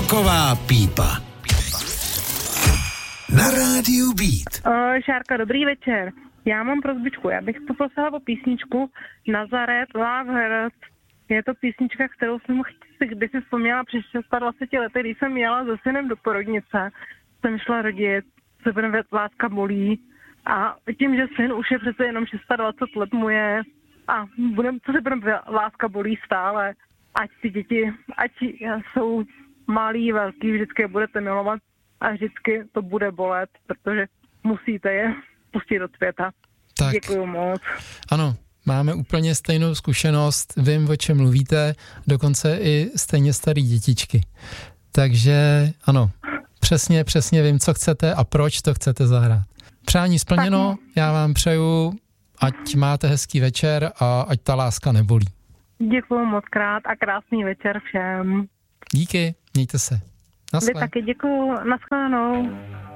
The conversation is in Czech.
Roková pípa. Na rádiu Beat. Šárka, dobrý večer. Já mám prosbičku, já bych poprosila o písničku Nazaret Love Heart. Je to písnička, kterou jsem když si vzpomněla před 26 lety, když jsem jela se synem do porodnice. Jsem šla rodit, se budeme láska bolí. A tím, že syn už je přece jenom 26 let mu je a láska bolí stále. Ať ty děti, ať jsou malý, velký, vždycky je budete milovat a vždycky to bude bolet, protože musíte je pustit do světa. Tak. Děkuju moc. Ano, máme úplně stejnou zkušenost, vím, o čem mluvíte, dokonce i stejně starý dětičky. Takže ano, přesně vím, co chcete a proč to chcete zahrát. Přání splněno, já vám přeju, ať máte hezký večer a ať ta láska nebolí. Děkuju moc krát a krásný večer všem. Díky, mějte se. Vy taky děkuju, nashledanou.